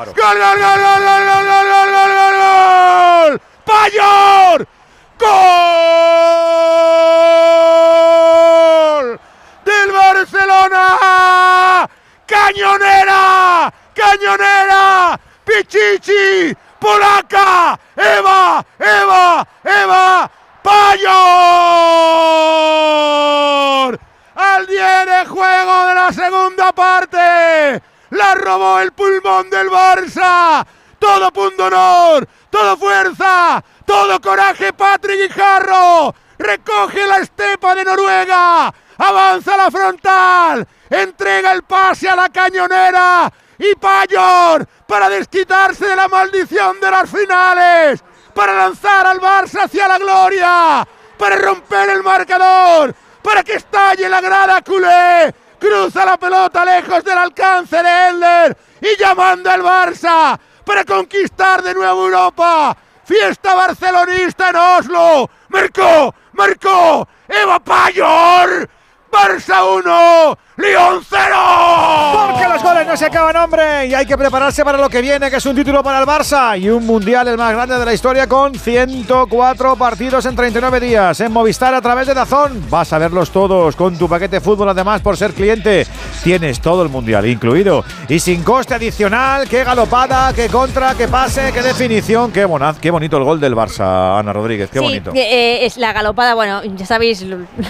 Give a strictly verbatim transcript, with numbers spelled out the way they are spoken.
Paro. ¡Gol, gol, gol, gol, gol, gol, gol, gol, gol, gol, gol! ¡Pallor! ¡Gol! ¡Del Barcelona! ¡Cañonera! ¡Cañonera! ¡Pichichi! ¡Polaca! ¡Eva! ¡Eva! ¡Eva! ¡Pallor! Al diez de juego de la segunda parte. La robó el pulmón del Barça. Todo punto honor, todo fuerza, todo coraje. Patrick Guijarro recoge la estepa de Noruega. Avanza la frontal. Entrega el pase a la cañonera. Y Pallor para desquitarse de la maldición de las finales. Para lanzar al Barça hacia la gloria. Para romper el marcador. Para que estalle la grada culé. Cruza la pelota lejos del alcance de Elder y ya manda el Barça para conquistar de nuevo Europa. Fiesta barcelonista en Oslo. Marcó, marcó Eva Pallor. Barça uno, Lyon cero. Porque los goles no se acaban, hombre, y hay que prepararse para lo que viene, que es un título para el Barça y un mundial el más grande de la historia con ciento cuatro partidos en treinta y nueve días en Movistar a través de DAZN. Vas a verlos todos con tu paquete fútbol. Además, por ser cliente tienes todo el mundial incluido y sin coste adicional. Qué galopada, qué contra, qué pase, qué definición, qué bonaz, qué bonito el gol del Barça, Ana Rodríguez, qué sí, bonito. Eh, es la galopada, bueno, ya sabéis lo,